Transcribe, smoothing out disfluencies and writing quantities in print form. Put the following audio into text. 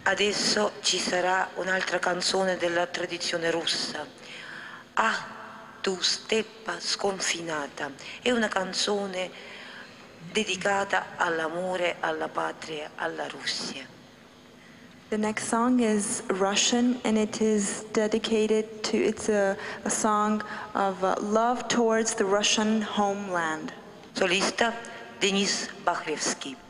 Adesso ci sarà un'altra canzone della tradizione russa. Ah, tu steppa sconfinata. È una canzone dedicata all'amore, alla patria, alla Russia. The next song is Russian, and it is dedicated to, it's a song of love towards the Russian homeland. Solista Denis Bakhrevsky.